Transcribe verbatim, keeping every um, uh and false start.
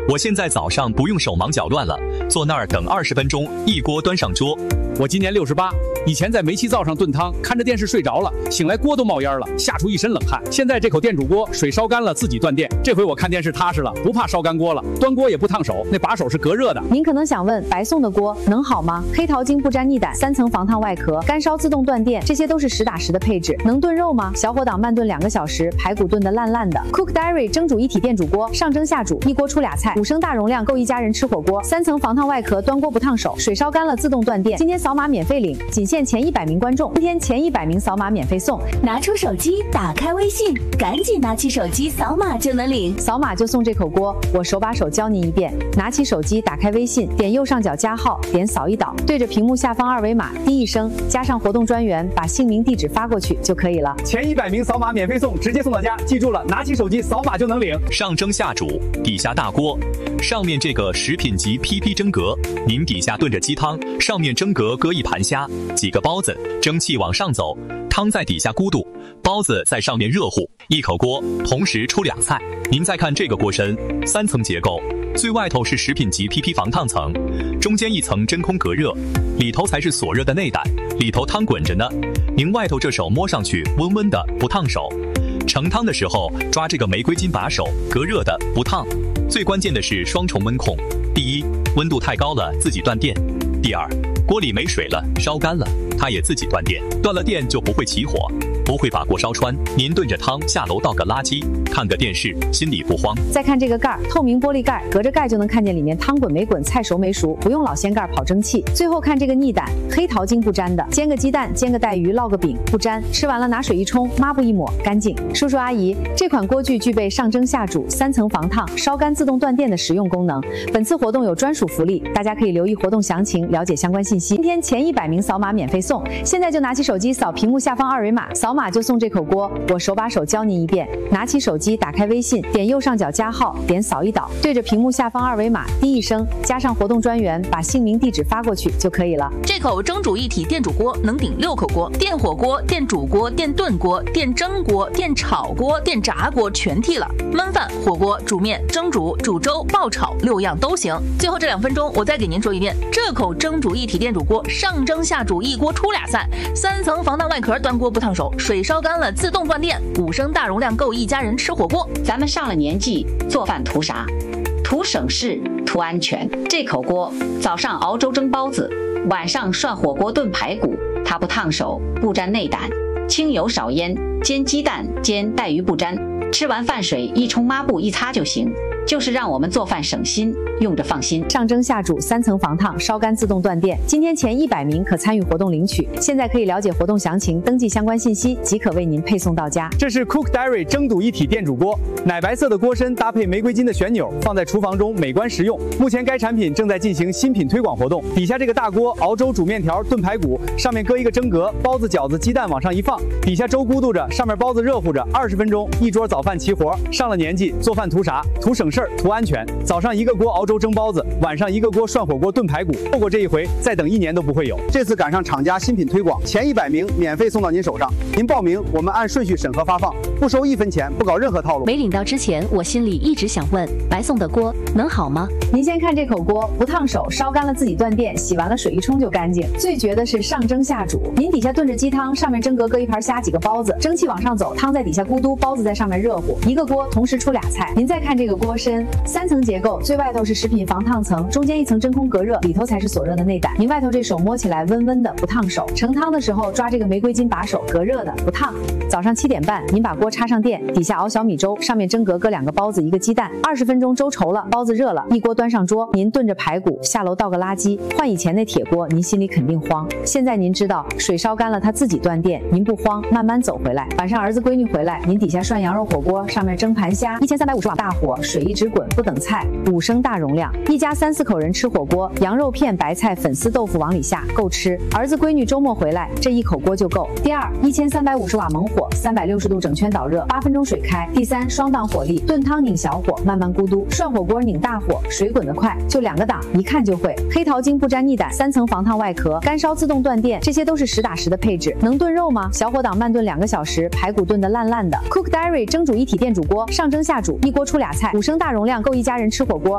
我现在早上不用手忙脚乱了，坐那儿等二十分钟，一锅端上桌。 我今年六十八，以前在煤气灶上炖汤，看着电视睡着了，醒来锅都冒烟了，吓出一身冷汗。现在这口电煮锅，水烧干了自己断电，这回我看电视踏实了，不怕烧干锅了，端锅也不烫手，那把手是隔热的。 您可能想问，白送的锅能好吗？黑桃精不沾腻胆，三层防烫外壳，干烧自动断电，这些都是实打实的配置。能炖肉吗？小火档慢炖两个小时，排骨炖得烂烂的。Cook Diary 蒸煮一体电煮锅，上蒸下煮，一锅出俩菜，五升大容量够一家人吃火锅，三层防烫外壳，端锅不烫手，水烧干了自动断电。今天扫码免费领，仅限前一百名观众，今天前一百名扫码免费送。 拿出手机，打开微信，赶紧拿起手机扫码就能领， 扫码就送这口锅。我手把手教您一遍，拿起手机，打开微信，点右上角加号，点扫一导，对着屏幕下方二维码滴一声，加上活动专员，把姓名地址发过去就可以了。 前一百名扫码免费送，直接送到家。记住了，拿起手机扫码就能领。 上蒸下煮，底下大锅，上面这个食品级 P P 蒸格，您底下炖着鸡汤，上面蒸格搁一盘虾，几个包子，蒸汽往上走，汤在底下咕嘟，包子在上面热乎，一口锅同时出俩菜。您再看这个锅身，三层结构，最外头是食品级 P P 防烫层，中间一层真空隔热，里头才是锁热的内胆，里头汤滚着呢。您外头这手摸上去温温的，不烫手。盛汤的时候抓这个玫瑰金把手，隔热的，不烫。最关键的是双重温控，第一，温度太高了自己断电；第二，锅里没水了，烧干了，它也自己断电。断了电就不会起火，不会把锅烧穿。您炖着汤下楼倒个垃圾，看个电视，心里不慌。 再看这个盖儿，透明玻璃盖，隔着盖就能看见里面汤滚没滚，菜熟没熟，不用老掀盖跑蒸汽。最后看这个腻胆，黑桃精不沾的，煎个鸡蛋，煎个带鱼，烙个饼，不沾。吃完了拿水一冲，抹布一抹，干净。叔叔阿姨，这款锅具具备上蒸下煮、三层防烫、烧干自动断电的实用功能。本次活动有专属福利，大家可以留意活动详情，了解相关信息。今天前一百名扫码免费送，现在就拿起手机扫屏幕下方二维码，扫码就送这口锅。我手把手教您一遍，拿起手机，打开微信，点右上角加号，点扫一导，对着屏幕下方二维码滴一声，加上活动专员，把姓名地址发过去就可以了。 这口蒸煮一体电煮锅能顶六口锅，电火锅、电煮锅、电炖锅、电蒸锅、电炒锅、电炸锅全替了，焖饭、火锅、煮面、蒸煮、煮粥、爆炒六样都行。最后这两分钟，我再给您说一遍，这口蒸煮一体电煮锅上蒸下煮，一锅出俩菜，三层防烫外壳，端锅不烫手，水烧干了自动断电，五升大容量够一家人吃火锅。 咱们上了年纪，做饭图啥？图省事，图安全。这口锅早上熬粥蒸包子，晚上涮火锅炖排骨，它不烫手，不沾内胆，清油少烟，煎鸡蛋煎带鱼不沾，吃完饭水一冲抹布一擦就行，就是让我们做饭省心，用着放心。 上蒸下煮，三层防烫，烧干自动断电。今天前一百名可参与活动领取，现在可以了解活动详情，登记相关信息，即可为您配送到家。 这是 Cook Diary 蒸煮一体电煮锅，奶白色的锅身搭配玫瑰金的旋钮，放在厨房中美观实用。目前该产品正在进行新品推广活动。底下这个大锅熬粥、煮面条、炖排骨，上面搁一个蒸格，包子、饺子、鸡蛋往上一放，底下粥咕嘟着，上面包子热乎着，二十分钟一桌早饭齐活。上了年纪，做饭图啥？图省事儿，图安全。早上一个锅熬粥蒸包子，晚上一个锅涮火锅炖排骨。错过这一回，再等一年都不会有。这次赶上厂家新品推广，前一百名免费送到您手上。您报名，我们按顺序审核发放，不收一分钱，不搞任何套路。 没领到之前，我心里一直想问，白送的锅能好吗？ 您先看这口锅，不烫手，烧干了自己断电，洗完了水一冲就干净。最绝的是上蒸下煮，您底下炖着鸡汤，上面蒸格搁一盘虾，几个包子，蒸汽往上走，汤在底下咕嘟，包子在上面热乎，一个锅同时出俩菜。您再看这个锅身，三层结构，最外头是食品防烫层，中间一层真空隔热，里头才是锁热的内胆。您外头这手摸起来温温的，不烫手。盛汤的时候抓这个玫瑰金把手，隔热的，不烫。早上七点半，您把锅插上电，底下熬小米粥，上面蒸格搁两个包子，一个鸡蛋，二十分钟粥稠了，包子热了，一锅端上桌。您炖着排骨，下楼倒个垃圾。换以前那铁锅，您心里肯定慌。现在您知道，水烧干了它自己断电，您不慌，慢慢走回来。晚上儿子闺女回来，您底下涮羊肉火锅，上面蒸盘虾，一千三百五十瓦大火，水一直滚，不等菜，五升大容量，一家三四口人吃火锅，羊肉片、白菜、粉丝豆腐往里下，够吃。儿子闺女周末回来，这一口锅就够。第二，一千三百五十瓦猛火，三百六十度整圈导热，八分钟水开。第三，双档火力，炖汤拧小火，慢慢咕嘟；涮火锅拧大火，水滚得快，就两个档，一看就会。黑桃精不沾腻胆，三层防烫外壳，干烧自动断电，这些都是实打实的配置。能炖肉吗？小火档慢炖两个小时，排骨炖得烂烂的。Cook Diary 蒸煮一体电煮锅，上蒸下煮，一锅出俩菜，五升大容量够一家人吃火锅。